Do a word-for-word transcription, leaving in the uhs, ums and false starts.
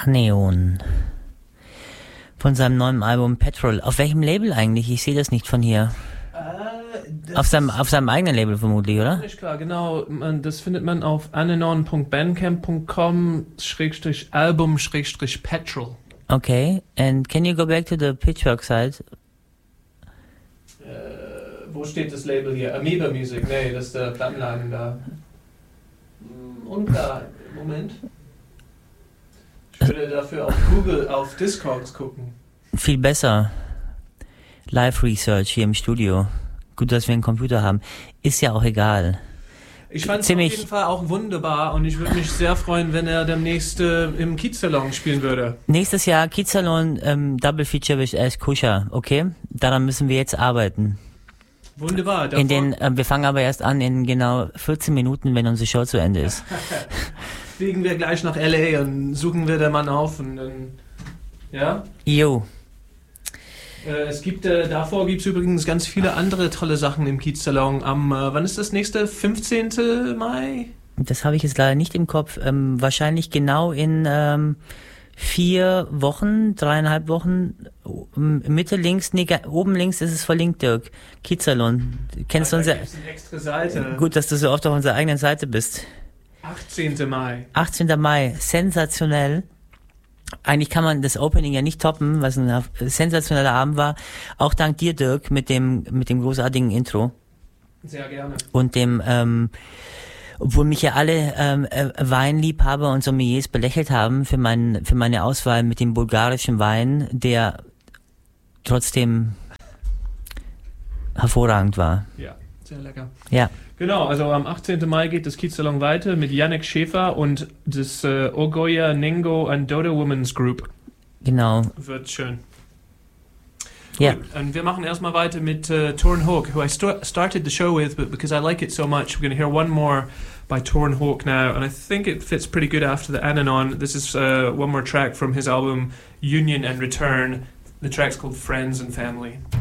Aneon. Von seinem neuen Album Petrol. Auf welchem Label eigentlich? Ich sehe das nicht von hier. Äh, Auf seinem, auf seinem eigenen Label vermutlich, oder? Nicht klar, genau. Man, das findet man auf anenon punkt bandcamp punkt com Schrägstrich Album Schrägstrich Petrol. Okay, and can you go back to the Pitchfork site? Äh, wo steht das Label hier? Amoeba Music? Nee, das ist der Plattenladen da. Hm, unklar. Moment. Ich würde dafür auf Google, auf Discogs gucken. Viel besser. Live Research hier im Studio. Gut, dass wir einen Computer haben. Ist ja auch egal. Ich fand es auf Ziemlich- jeden Fall auch wunderbar und ich würde mich sehr freuen, wenn er demnächst äh, im Kiezsalon spielen würde. Nächstes Jahr Kiezsalon ähm, Double Feature with Ash Kusha, okay? Daran müssen wir jetzt arbeiten. Wunderbar. In davor- den, äh, wir fangen aber erst an in genau vierzehn Minuten, wenn unsere Show zu Ende ist. Fliegen wir gleich nach L A und suchen wir den Mann auf und dann, ja. Jo, Äh, es gibt, äh, davor gibt es übrigens ganz viele andere tolle Sachen im Kiezsalon. Am, äh, wann ist das nächste? fünfzehnten Mai? das habe ich jetzt leider nicht im Kopf. Ähm, wahrscheinlich genau in ähm, vier Wochen, dreieinhalb Wochen. Ähm, Mitte links, nee, ga- oben links ist es verlinkt, Dirk. Kiezsalon. Du kennst Da unser... gibt's eine extra Seite. Gut, dass du so oft auf unserer eigenen Seite bist. achtzehnten Mai. achtzehnten Mai, sensationell. Eigentlich kann man das Opening ja nicht toppen, was ein sensationeller Abend war. Auch dank dir, Dirk, mit dem mit dem großartigen Intro Sehr gerne. und dem, ähm, obwohl mich ja alle ähm, äh, Weinliebhaber und Sommeliers belächelt haben für mein, für meine Auswahl mit dem bulgarischen Wein, der trotzdem hervorragend war. Ja, sehr lecker. Ja, Genau, also am achtzehnten Mai geht das Kiezsalon weiter mit Yannick Schäfer und das äh, Ogoya Nengo and Dodo Women's Group. genau. Wird schön. Ja. Gut, und wir machen erstmal weiter mit uh, Torn Hawk, who I st- started the show with, but because I like it so much, we're going to hear one more by Torn Hawk now, and I think it fits pretty good after the Ananon. This is uh, one more track from his album Union and Return. The track's called Friends and Family.